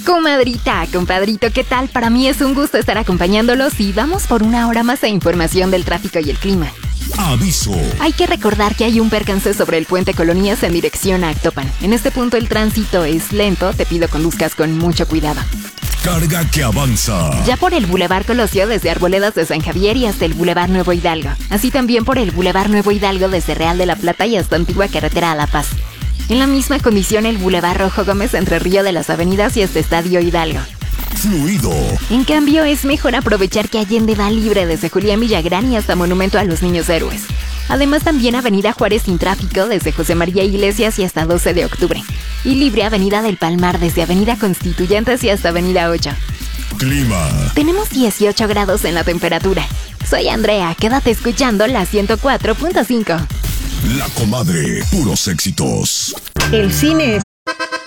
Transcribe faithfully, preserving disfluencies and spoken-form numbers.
Comadrita, compadrito, ¿qué tal? Para mí es un gusto estar acompañándolos y vamos por una hora más de información del tráfico y el clima. Aviso. Hay que recordar que hay un percance sobre el puente Colonias en dirección a Actopan. En este punto el tránsito es lento, te pido conduzcas con mucho cuidado. Carga que avanza. Ya por el Boulevard Colosio desde Arboledas de San Javier y hasta el Boulevard Nuevo Hidalgo. Así también por el Boulevard Nuevo Hidalgo desde Real de la Plata y hasta Antigua Carretera a La Paz. En la misma condición el Boulevard Rojo Gómez entre Río de las Avenidas y hasta Estadio Hidalgo. Fluido. En cambio, es mejor aprovechar que Allende va libre desde Julián Villagrán y hasta Monumento a los Niños Héroes. Además, también Avenida Juárez sin tráfico desde José María Iglesias y hasta doce de octubre. Y libre Avenida del Palmar desde Avenida Constituyentes y hasta Avenida ocho. Clima. Tenemos dieciocho grados en la temperatura. Soy Andrea, quédate escuchando la ciento cuatro punto cinco. La Comadre, puros éxitos. El cine es